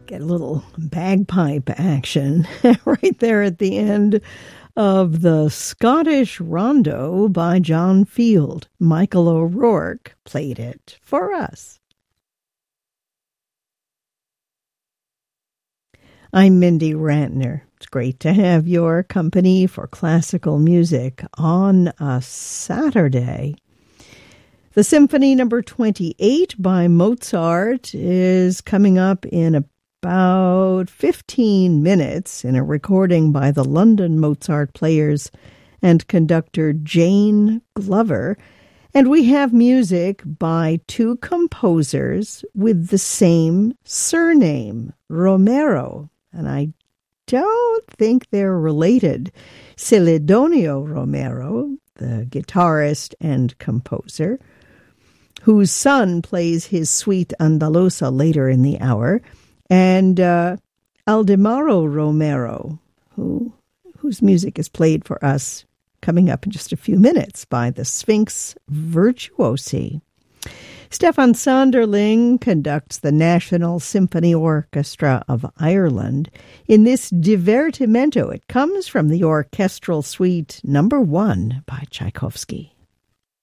Get a little bagpipe action right there at the end of the Scottish Rondo by John Field. Michael O'Rourke played it for us. I'm Mindy Rantner. It's great to have your company for classical music on a Saturday. The Symphony Number 28 by Mozart is coming up in about 15 minutes in a recording by the London Mozart Players and conductor Jane Glover. And we have music by two composers with the same surname, Romero. And I don't think they're related. Celedonio Romero, the guitarist and composer, whose son plays his Suite Andalusa later in the hour, and Aldemaro Romero, whose music is played for us coming up in just a few minutes by the Sphinx Virtuosi. Stefan Sonderling conducts the National Symphony Orchestra of Ireland in this divertimento. It comes from the Orchestral Suite Number 1 by Tchaikovsky.